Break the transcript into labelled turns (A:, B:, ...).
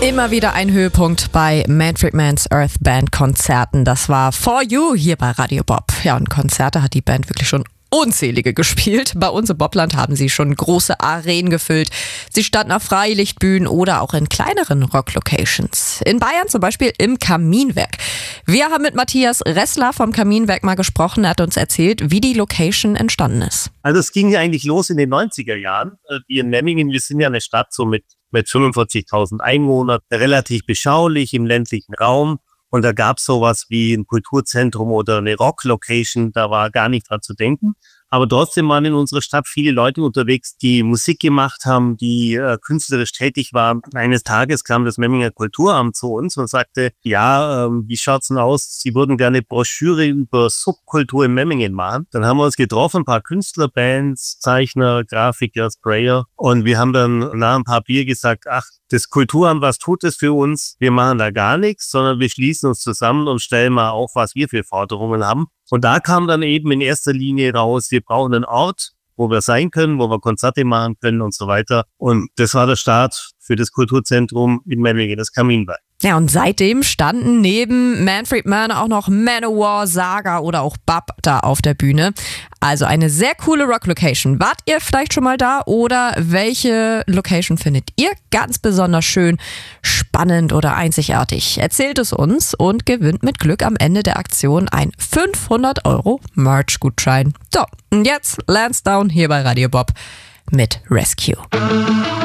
A: Immer wieder ein Höhepunkt bei Manfred Mann's Earth Band Konzerten. Das war For You hier bei Radio Bob. Ja, und Konzerte hat die Band wirklich schon unzählige gespielt. Bei uns im Bobland haben sie schon große Arenen gefüllt. Sie standen auf Freilichtbühnen oder auch in kleineren Rock-Locations. In Bayern zum Beispiel im Kaminwerk. Wir haben mit Matthias Ressler vom Kaminwerk mal gesprochen. Er hat uns erzählt, wie die Location entstanden ist.
B: Also es ging ja eigentlich los in den 90er Jahren. Wir in Memmingen, wir sind ja eine Stadt so mit 45.000 Einwohnern, relativ beschaulich im ländlichen Raum. Und da gab es sowas wie ein Kulturzentrum oder eine Rock-Location, da war gar nicht dran zu denken. Aber trotzdem waren in unserer Stadt viele Leute unterwegs, die Musik gemacht haben, die künstlerisch tätig waren. Eines Tages kam das Memminger Kulturamt zu uns und sagte, ja, wie schaut's denn aus? Sie würden gerne eine Broschüre über Subkultur in Memmingen machen. Dann haben wir uns getroffen, ein paar Künstlerbands, Zeichner, Grafiker, Sprayer. Und wir haben dann nach ein paar Bier gesagt, ach, das Kulturamt, was tut es für uns? Wir machen da gar nichts, sondern wir schließen uns zusammen und stellen mal auf, was wir für Forderungen haben. Und da kam dann eben in erster Linie raus, wir brauchen einen Ort, wo wir sein können, wo wir Konzerte machen können und so weiter. Und das war der Start für das Kulturzentrum in Memmingen, das Kaminwerk.
A: Ja, und seitdem standen neben Manfred Mann auch noch Manowar, Saga oder auch Bab da auf der Bühne. Also eine sehr coole Rock-Location. Wart ihr vielleicht schon mal da oder welche Location findet ihr ganz besonders schön, spannend oder einzigartig? Erzählt es uns und gewinnt mit Glück am Ende der Aktion ein 500 € Merch-Gutschein. So, und jetzt Lansdowne hier bei Radio Bob mit Rescue.